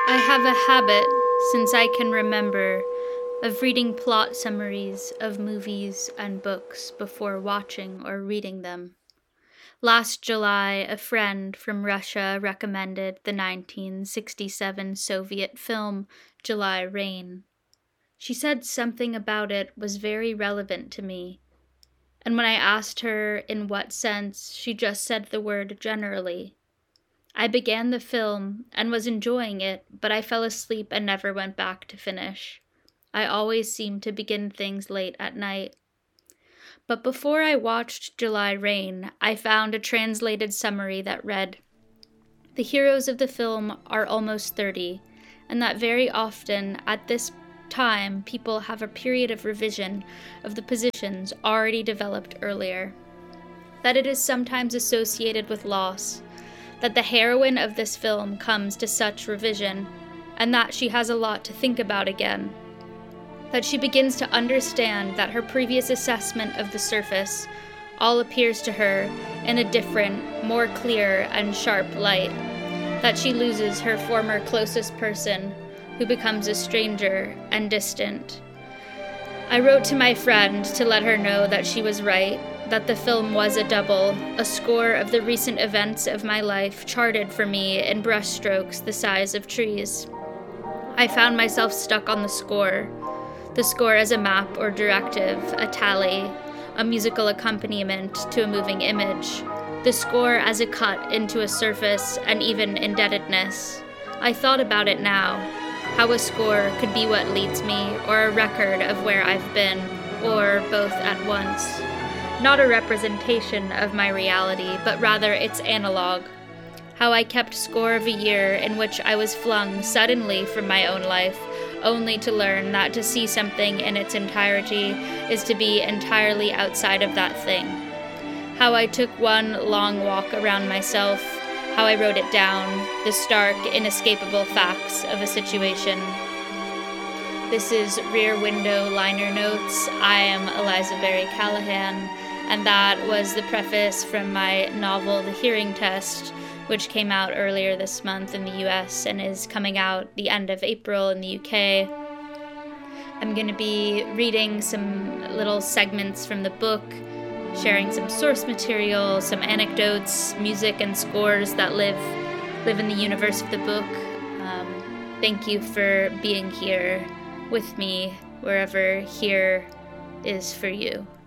I have a habit, since I can remember, of reading plot summaries of movies and books before watching or reading them. Last July, a friend from Russia recommended the 1967 Soviet film July Rain. She said something about it was very relevant to me, and when I asked her in what sense, she just said the word generally. I began the film and was enjoying it, but I fell asleep and never went back to finish. I always seem to begin things late at night. But before I watched July Rain, I found a translated summary that read, "The heroes of the film are almost 30, and that very often at this time people have a period of revision of the positions already developed earlier. That it is sometimes associated with loss, that the heroine of this film comes to such revision, and that she has a lot to think about again. That she begins to understand that her previous assessment of the surface all appears to her in a different, more clear and sharp light. That she loses her former closest person, who becomes a stranger and distant." I wrote to my friend to let her know that she was right, that the film was a double, a score of the recent events of my life charted for me in brushstrokes the size of trees. I found myself stuck on the score as a map or directive, a tally, a musical accompaniment to a moving image, the score as a cut into a surface and even indebtedness. I thought about it now, how a score could be what leads me, or a record of where I've been, or both at once. Not a representation of my reality, but rather its analog. How I kept score of a year in which I was flung suddenly from my own life, only to learn that to see something in its entirety is to be entirely outside of that thing. How I took one long walk around myself, how I wrote it down, the stark, inescapable facts of a situation. This is Rear Window Liner Notes. I am Eliza Berry Callahan, and that was the preface from my novel The Hearing Test, which came out earlier this month in the US and is coming out the end of April in the UK. I'm going to be reading some little segments from the book, sharing some source material, some anecdotes, music, and scores that live in the universe of the book. Thank you for being here with me, wherever here is for you.